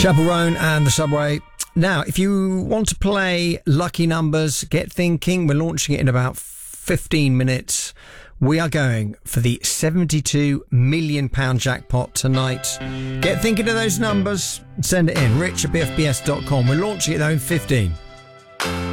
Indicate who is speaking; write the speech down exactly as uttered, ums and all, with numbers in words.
Speaker 1: Chapel Roan and the Subway. Now, if you want to play Lucky Numbers, get thinking. We're launching it in about fifteen minutes. We are going for the seventy-two million pounds jackpot tonight. Get thinking of those numbers. Send it in. Rich at b f b s dot com. We're launching it though in fifteen.